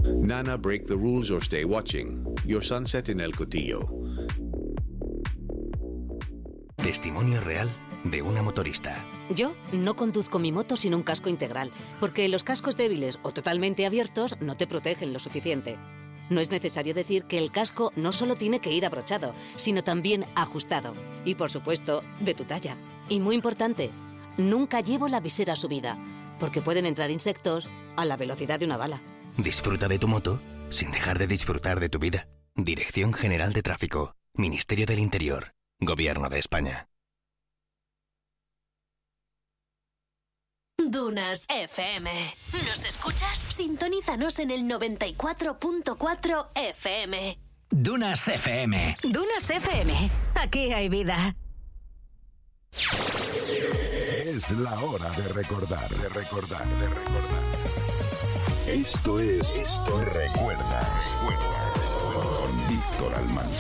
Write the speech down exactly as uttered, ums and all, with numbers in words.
Nana, break the rules or stay watching. Your sunset in El Cotillo. Testimonio real de una motorista. Yo no conduzco mi moto sin un casco integral, porque los cascos débiles o totalmente abiertos no te protegen lo suficiente. No es necesario decir que el casco no solo tiene que ir abrochado, sino también ajustado. Y, por supuesto, de tu talla. Y muy importante, nunca llevo la visera subida, porque pueden entrar insectos a la velocidad de una bala. Disfruta de tu moto sin dejar de disfrutar de tu vida. Dirección General de Tráfico. Ministerio del Interior. Gobierno de España. Dunas F M. ¿Nos escuchas? Sintonízanos en el noventa y cuatro punto cuatro F M. Dunas F M. Dunas F M. Aquí hay vida. Es la hora de recordar, de recordar, de recordar. Esto es, esto es Recuerda, Recuerda, con Víctor Almanza.